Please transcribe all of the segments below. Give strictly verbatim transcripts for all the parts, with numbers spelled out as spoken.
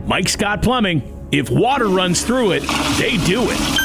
Mike Scott Plumbing. If water runs through it, they do it.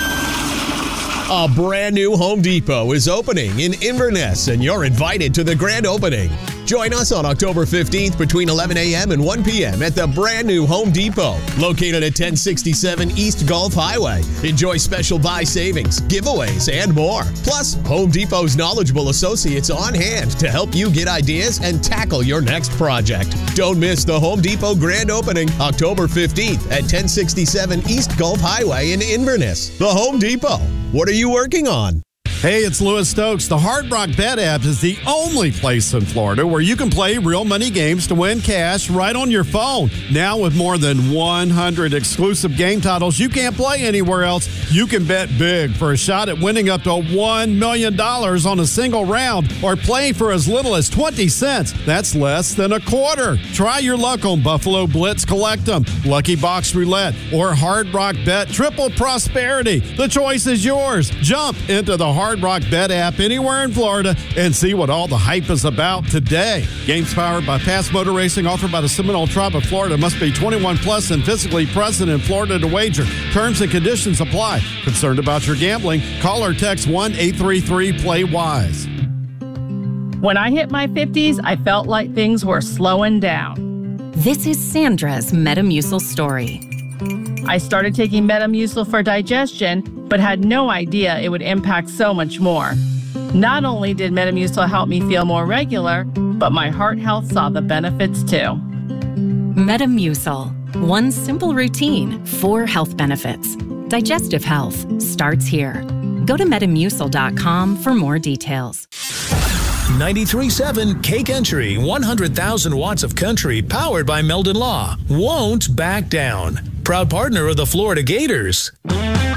A brand new Home Depot is opening in Inverness, and you're invited to the grand opening. Join us on October fifteenth between eleven a.m. and one p.m. at the brand new Home Depot, located at ten sixty-seven East Gulf Highway. Enjoy special buy savings, giveaways, and more. Plus, Home Depot's knowledgeable associates on hand to help you get ideas and tackle your next project. Don't miss the Home Depot grand opening October fifteenth at ten sixty-seven East Gulf Highway in Inverness. The Home Depot. What are you working on? Hey, it's Lewis Stokes. The Hard Rock Bet app is the only place in Florida where you can play real money games to win cash right on your phone. Now with more than one hundred exclusive game titles you can't play anywhere else, you can bet big for a shot at winning up to one million dollars on a single round or play for as little as twenty cents. That's less than a quarter. Try your luck on Buffalo Blitz Collectum, Lucky Box Roulette, or Hard Rock Bet Triple Prosperity. The choice is yours. Jump into the Hard Rock Bet app anywhere in Florida and see what all the hype is about today. Games powered by Pass Motor Racing, offered by the Seminole Tribe of Florida. Must be twenty-one plus and physically present in Florida to wager. Terms and conditions apply. Concerned about your gambling? Call or text one eight three three play wise. When I hit my fifties, I felt like things were slowing down. This is Sandra's Metamucil story. I started taking Metamucil for digestion, but had no idea it would impact so much more. Not only did Metamucil help me feel more regular, but my heart health saw the benefits too. Metamucil. One simple routine, four health benefits. Digestive health starts here. Go to metamucil dot com for more details. ninety-three point seven K Country, one hundred thousand watts of country powered by Meldon Law. Won't back down. Proud partner of the Florida Gators.